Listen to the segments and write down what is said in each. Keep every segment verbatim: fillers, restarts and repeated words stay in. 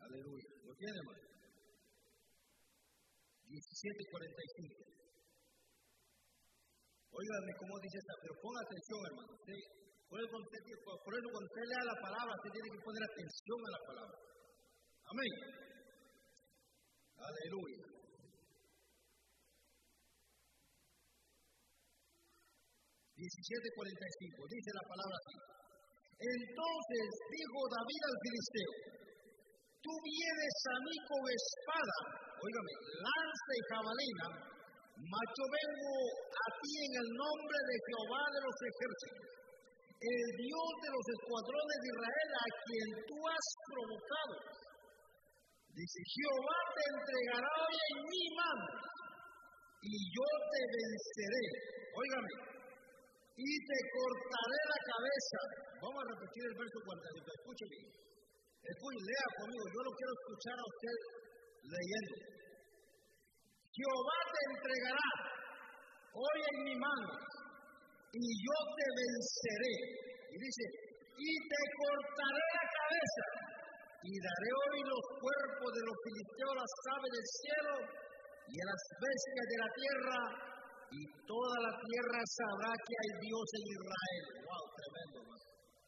Aleluya. ¿Lo tiene, hermano? diecisiete cuarenta y cinco. Óigame cómo dice esta, pero ponga atención, hermano. ¿Sí? Por eso, por eso cuando usted lea la palabra, usted tiene que poner atención a la palabra. Amén. Aleluya. diecisiete cuarenta y cinco, dice la palabra así. Entonces dijo David al filisteo: tú vienes a mí con espada, óigame, lanza y jabalina, mas yo vengo a ti en el nombre de Jehová de los ejércitos, el Dios de los escuadrones de Israel, a quien tú has provocado. Dice: Jehová te entregará hoy en mi mano, y yo te venceré. Óigame, y te cortaré la cabeza. Vamos a repetir el verso cuarenta y cinco. Escúcheme. Escúcheme, lea conmigo. Yo lo quiero escuchar a usted leyendo. Jehová te entregará hoy en mi mano, y yo te venceré. Y dice: y te cortaré la cabeza, y daré hoy los cuerpos de los filisteos a las aves del cielo y a las bestias de la tierra, y toda la tierra sabrá que hay Dios en Israel. Wow, tremendo, hermano.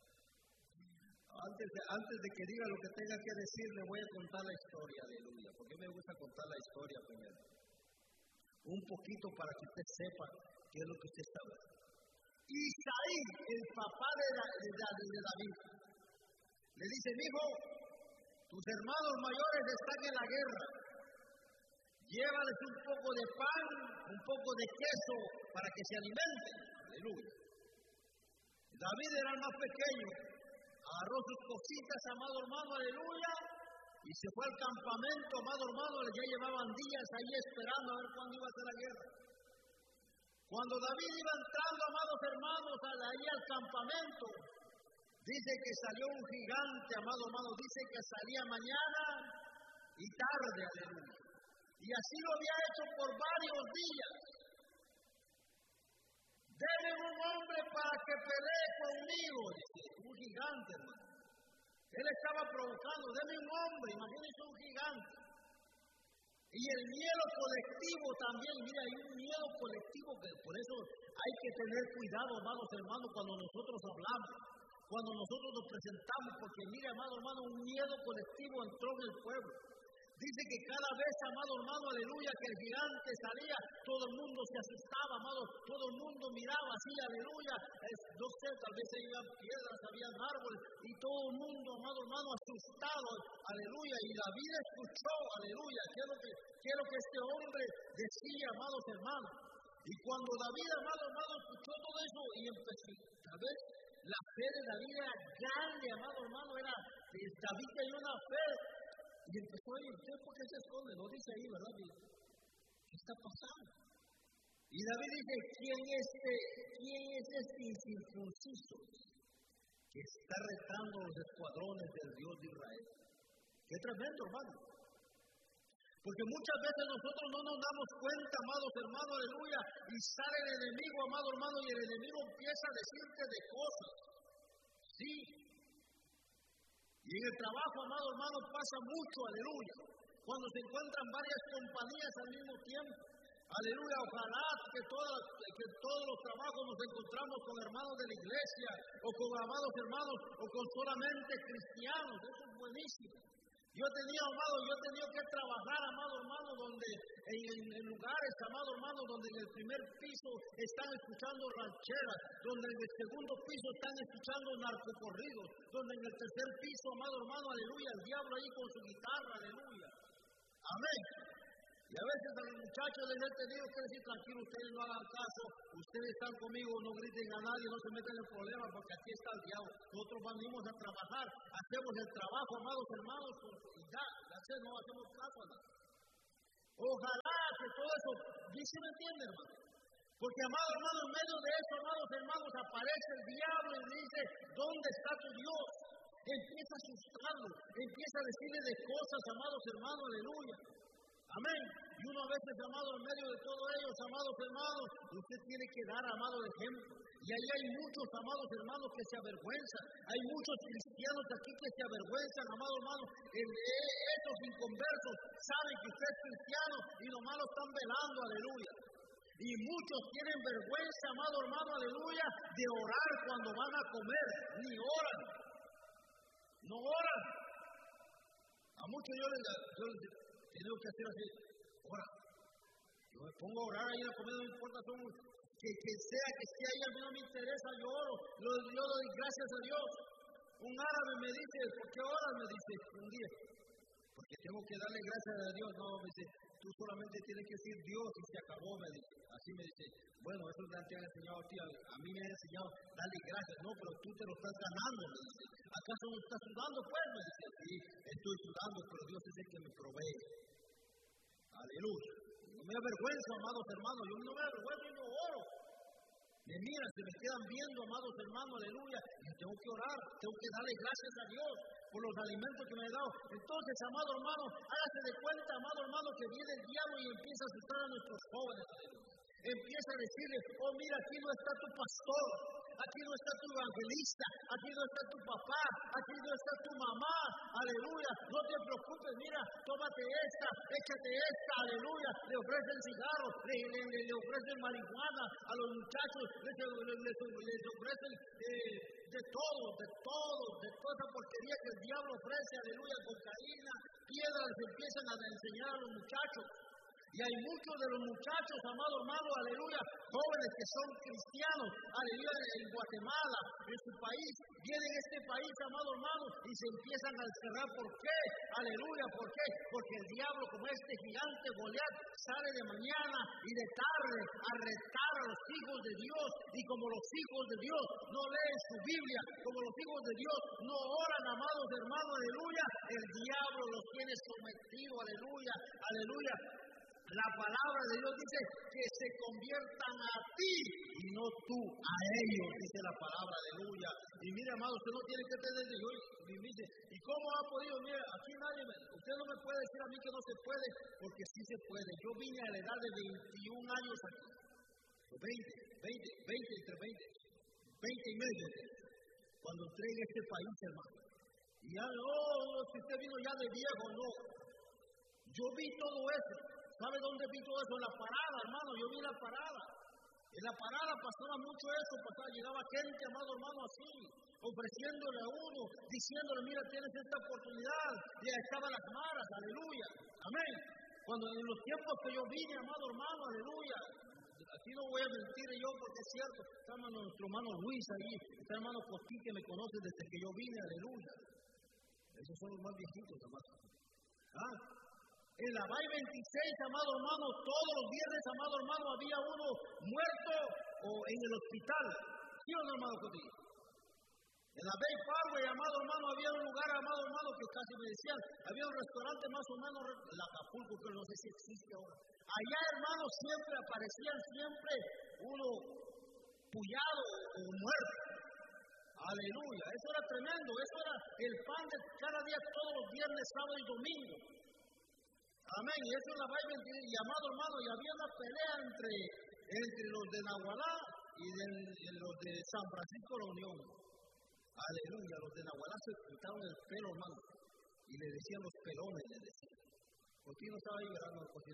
Antes de, antes de que diga lo que tenga que decir, le voy a contar la historia, aleluya, porque me gusta contar la historia primero. Un poquito para que usted sepa qué es lo que usted está hablando. Isaí, el papá de, de, de, de David, le dice: hijo, tus hermanos mayores están en la guerra. Llévales un poco de pan, un poco de queso, para que se alimenten. Aleluya. David era el más pequeño. Agarró sus cositas, amado hermano, aleluya, y se fue al campamento, amado hermano. Ya llevaban días ahí esperando a ver cuándo iba a ser la guerra. Cuando David iba entrando, amados hermanos, ahí al campamento, dice que salió un gigante, amado hermano, dice que salía mañana y tarde, aleluya. Y así lo había hecho por varios días. Deme un hombre para que pelee conmigo, dice, un gigante, hermano. Él estaba provocando: deme un hombre, imagínense un gigante. Y el miedo colectivo también, mira, hay un miedo colectivo, que por eso hay que tener cuidado, amados hermanos, cuando nosotros hablamos, cuando nosotros nos presentamos, porque mire, amado hermano, un miedo colectivo entró en el pueblo. Dice que cada vez, amado hermano, aleluya, que el gigante salía, todo el mundo se asustaba, amado, todo el mundo miraba así, aleluya, es, no sé, tal vez había piedras, había árboles, y todo el mundo, amado hermano, asustado, aleluya, y David escuchó, aleluya, ¿qué es lo que, qué es lo que este hombre decía, amados hermanos? Y cuando David, amado hermano, escuchó todo eso, y empezó, tal vez la fe de David era grande, amado hermano, era, David tenía una fe. Y empezó a ir: ¿usted por qué se esconde? No dice ahí, ¿verdad? ¿Qué está pasando? Y David dice: ¿quién es este, quién es este incircunciso que está retando los escuadrones del Dios de Israel? Qué tremendo, hermano. Porque muchas veces nosotros no nos damos cuenta, amados hermanos, aleluya, y sale el enemigo, amado hermano, y el enemigo empieza a decirte de cosas. Sí. Y en el trabajo, amado hermano, pasa mucho, aleluya. Cuando se encuentran varias compañías al mismo tiempo, aleluya, ojalá que, todas, que todos los trabajos nos encontramos con hermanos de la iglesia, o con amados hermanos, o con solamente cristianos. Eso es buenísimo. Yo he tenido, amado, yo he tenido que trabajar, amado hermano, donde en, en, en lugares, amado hermano, donde en el primer piso están escuchando rancheras, donde en el segundo piso están escuchando narcocorridos, donde en el tercer piso, amado hermano, aleluya, el diablo ahí con su guitarra, aleluya. Amén. Y a veces a los muchachos les he tenido que decir: tranquilo, ustedes no hagan caso, ustedes están conmigo, no griten a nadie, no se metan en problemas, porque aquí está el diablo. Nosotros venimos a trabajar, hacemos el trabajo, amados hermanos, y ya, ya no hacemos caso a nada. Ojalá que todo eso, ¿sí me entienden, hermano? Porque, amado hermano, en medio de eso, amados hermanos, aparece el diablo y dice: ¿dónde está tu Dios? Empieza a asustarlo, empieza a decirle de cosas, amados hermanos, aleluya. Amén. Y uno a veces, amado, en medio de todo ellos, amados hermanos, usted tiene que dar, amado, el ejemplo. Y ahí hay muchos, amados hermanos, que se avergüenzan. Hay muchos cristianos aquí que se avergüenzan, amados hermanos. En estos inconversos saben que usted es cristiano y nomás lo están velando, aleluya. Y muchos tienen vergüenza, amado hermano, aleluya, de orar cuando van a comer. Ni oran. No oran. A muchos yo les, yo les tengo que hacer así. Ora. Yo me pongo a orar ahí en la comida, no importa son, que, que sea que esté ahí, a mí no me interesa, yo oro. Yo, yo doy gracias a Dios. Un árabe me dice, ¿por qué oras? Me dice un día. Porque tengo que darle gracias a Dios. No, me dice, tú solamente tienes que decir Dios y se acabó, me dice. Así me dice, bueno, eso te han enseñado a ti, a, a mí me han enseñado, dale gracias. No, pero tú te lo estás ganando, me dice. ¿Acaso no estás sudando? Pues me dice, sí, estoy sudando, pero Dios es el que me provee. Aleluya. No me avergüenzo, amados hermanos, yo no me avergüenzo y no oro. Me miran, se me quedan viendo, amados hermanos, aleluya. Y tengo que orar, tengo que darle gracias a Dios por los alimentos que me ha dado. Entonces, amado hermano, hágase de cuenta, amado hermano, que viene el diablo y empieza a asustar a nuestros jóvenes, aleluya. Empieza a decirles, oh mira, aquí no está tu pastor, aquí no está tu evangelista, aquí no está tu papá, aquí no está tu mamá, aleluya, no te preocupes, mira, tómate esta, échate esta, aleluya, le ofrecen cigarros, le, le, le, le ofrecen marihuana a los muchachos, les, les, les, les ofrecen eh, de todo, de todo, de toda esa porquería que el diablo ofrece, aleluya, cocaína, piedras, les empiezan a enseñar a los muchachos. Y hay muchos de los muchachos, amado hermano, aleluya, jóvenes que son cristianos, aleluya, en Guatemala, en su país, vienen a este país, amado hermano, y se empiezan a encerrar. ¿Por qué? Aleluya, ¿por qué? Porque el diablo, como este gigante Goliat, sale de mañana y de tarde a retar a los hijos de Dios. Y como los hijos de Dios no leen su Biblia, como los hijos de Dios no oran, amados hermanos, aleluya, el diablo los tiene sometidos, aleluya, aleluya. La palabra de Dios dice que se conviertan a ti y no tú a ellos, dice la palabra, aleluya. Y mire, amado, usted no tiene que tener de hoy. Y dice, ¿y cómo ha podido? Mire, aquí nadie, me, usted no me puede decir a mí que no se puede, porque sí se puede. Yo vine a la edad de veintiún años aquí. veinte, veinte, veinte, entre veinte, veinte y medio. Cuando entré en este país, hermano. Y ya, oh, si usted vino ya de viejo, no. Yo vi todo eso. ¿Sabe dónde vi todo eso? En la parada, hermano. Yo vi la parada. En la parada pasaba mucho eso. Pasaba, llegaba gente, amado hermano, así, ofreciéndole a uno, diciéndole, mira, tienes esta oportunidad. Y ahí estaban las maras, aleluya. Amén. Cuando en los tiempos que yo vine, amado hermano, aleluya. Aquí no voy a mentir yo porque es cierto. Está hermano, nuestro hermano Luis ahí. Está hermano Costín que me conoce desde que yo vine, aleluya. Esos son los más viejitos, hermano. ¿Ah? En la Bay veintiséis, amado hermano, todos los viernes, amado hermano, había uno muerto o en el hospital. ¿Sí o no, hermano Cotilla? En la Bay Parkway, amado hermano, había un lugar, amado hermano, que casi me decían, había un restaurante más o menos, el Acapulco, pero no sé si existe ahora. Allá, hermano, siempre aparecían siempre uno pullado o muerto. Aleluya, eso era tremendo, eso era el pan de cada día, todos los viernes, sábado y domingo. Amén, y eso es la Bay veintiséis, y amado hermano, y había una pelea entre, entre los de Nahualá y de, de los de San Francisco de la Unión. Aleluya, los de Nahualá se pintaron el pelo, hermano, y le decían los pelones, le decían. Cotillo estaba ahí llorando, Cotillo.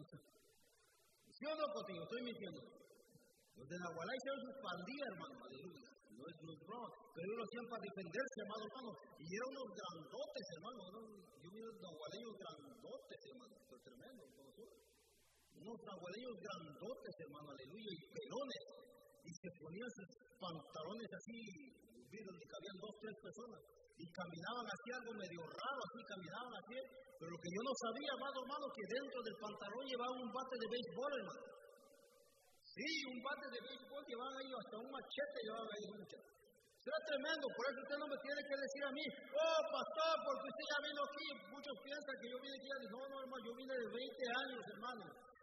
¿Sí o no, Cotillo? Estoy mintiendo. Los de Nahualá hicieron su pandilla, hermano, aleluya. No es, no es broma, pero ellos lo hacían para defenderse, amado hermano. Y eran unos grandotes, hermano. ¿No? Yo vi unos nahualeños grandotes, hermano. Fue tremendo, ¿no? Unos nahualeños grandotes, hermano, aleluya, y pelones. Y se ponían sus pantalones así, vi donde cabían dos, tres personas. Y caminaban así algo medio raro, así caminaban así. Pero lo que yo no sabía, amado hermano, que dentro del pantalón llevaban un bate de béisbol, hermano. Sí, un bate de béisbol llevaban ahí, hasta un machete llevaban ahí, muchachos. Será tremendo, por eso usted no me tiene que decir a mí, oh, pastor, porque usted ya vino aquí. Muchos piensan que yo vine aquí, no, no, hermano, yo vine de veinte años, hermano.